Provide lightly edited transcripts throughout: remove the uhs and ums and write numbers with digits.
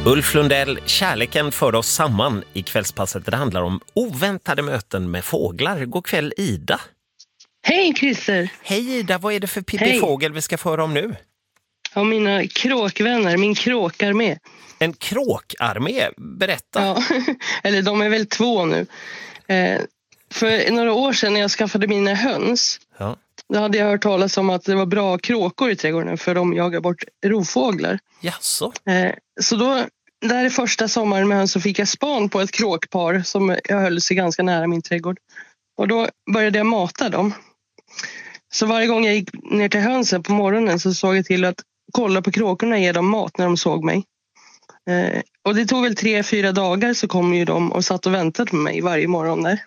Ulf Lundell, kärleken för oss samman i kvällspasset. Det handlar om oväntade möten med fåglar. God kväll, Ida. Hej Christer. Hej Ida, vad är det för pippifågel vi ska föra om nu? Ja, mina kråkvänner, min kråkarmé. En kråkarmé? Berätta. Ja, eller de är väl 2 nu. För några år sedan när jag skaffade mina höns, då hade jag hört talas om att det var bra kråkor i trädgården för de jagar bort rovfåglar. Jaså? Så då, där är första sommaren med höns, så fick jag span på ett kråkpar som jag höll sig ganska nära min trädgård. Och då började jag mata dem. Så varje gång jag gick ner till hönsen på morgonen så såg jag till att kolla på kråkorna och ge dem mat när de såg mig. Och det tog väl 3-4 dagar så kom ju de och satt och väntade på mig varje morgon där.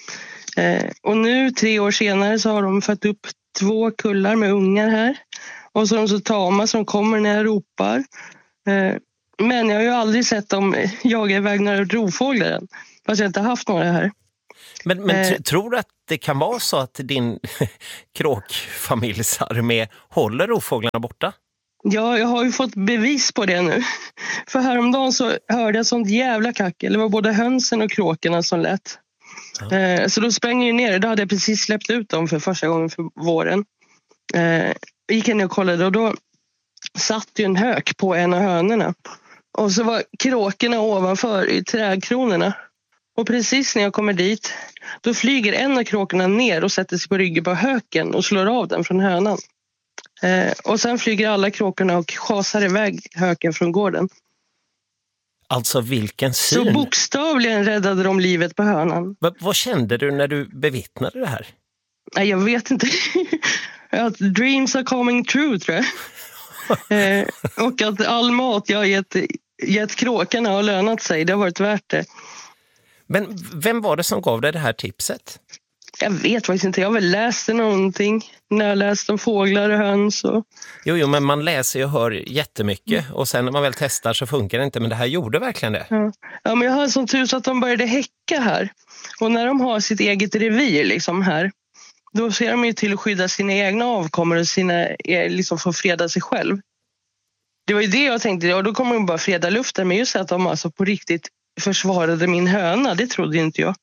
Och nu 3 år senare så har de fått upp 2 kullar med ungar här. Och så är de så tama så de kommer när jag ropar. Men jag har ju aldrig sett dem jaga iväg några rovfåglar än. Fast jag inte haft några här. Men tror du att det kan vara så att din kråkfamiljsarmé håller rovfåglarna borta? Ja, jag har ju fått bevis på det nu. För häromdagen så hörde jag sånt jävla kackel. Det var både hönsen och kråkorna som lät. Ja. Så då sprang jag ner. Då hade jag precis släppt ut dem för första gången för våren. Gick jag ner och kollade och då satt ju en hök på en av hönorna. Och så var kråkorna ovanför i trädkronorna. Och precis när jag kommer dit, då flyger en av kråkorna ner och sätter sig på ryggen på höken och slår av den från hönan. Och sen flyger alla kråkorna och schasar iväg höken från gården. Alltså vilken syn! Så bokstavligen räddade de livet på hönan. Vad kände du när du bevittnade det här? Nej, jag vet inte. Att dreams are coming true, tror jag. Och att all mat jag har gett kråkorna har lönat sig. Det har varit värt det. Men vem var det som gav dig det här tipset? Jag vet faktiskt inte. Jag har väl läst någonting. När jag läste om fåglar och höns. Och... Jo, men man läser och hör jättemycket. Och sen när man väl testar så funkar det inte. Men det här gjorde verkligen det. Ja, men jag har sån tur så att de började häcka här. Och när de har sitt eget revir liksom här. Då ser de ju till att skydda sina egna avkommor och liksom få freda sig själv. Det var ju det jag tänkte. Ja, då kommer de bara freda luften. Men just att de alltså på riktigt försvarade min höna. Det trodde inte jag.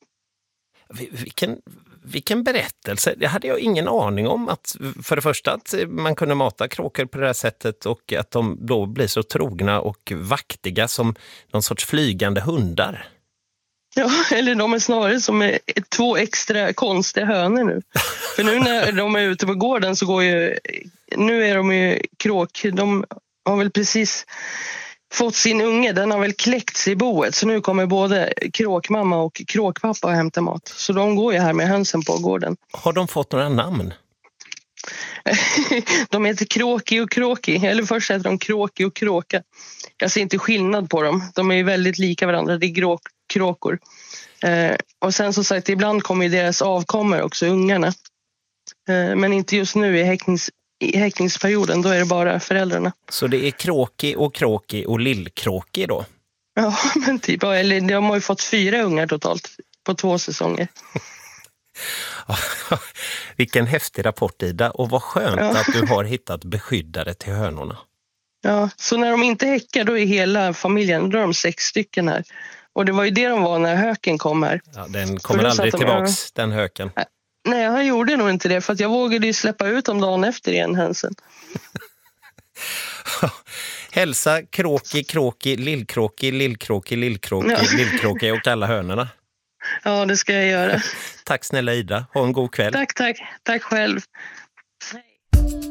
Vilken berättelse. Det hade jag ingen aning om. Att för det första att man kunde mata kråkor på det här sättet och att de då blir så trogna och vaktiga som någon sorts flygande hundar. Ja, eller de är snarare som 2 extra konstiga hönor nu. För nu när de är ute på gården så går ju... Nu är de ju kråk. De har väl precis fått sin unge. Den har väl kläckts i boet. Så nu kommer både kråkmamma och kråkpappa att hämta mat. Så de går ju här med hönsen på gården. Har de fått några namn? De heter Kråki och Kråki. Eller först heter de Kråki och Kråka. Jag ser inte skillnad på dem. De är ju väldigt lika varandra. Det är kråkor. Och sen så sagt, ibland kommer ju deras avkommor också, ungarna. Men inte just nu i häckningsperioden, då är det bara föräldrarna. Så det är Kråki och lillkråki då? Ja, men typ. Eller de har ju fått 4 ungar totalt på 2 säsonger. Vilken häftig rapport, Ida. Och vad skönt att du har hittat beskyddare till hönorna. Ja, så när de inte häckar då är hela familjen, då är de 6 stycken här. Och det var ju det de var när höken kom här. Ja, den kommer aldrig tillbaks, den höken. Nej, han gjorde nog inte det. För att jag vågade ju släppa ut dem dagen efter igen, hönsen. Hälsa Kråki, lillkråki och alla hönorna. Ja, det ska jag göra. Tack snälla Ida. Ha en god kväll. Tack själv. Hej.